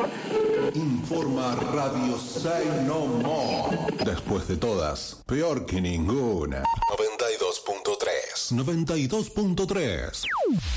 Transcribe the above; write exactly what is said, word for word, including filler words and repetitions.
Informa Radio Say No More. Después de todas, peor que ninguna. noventa y dos punto tres. noventa y dos punto tres.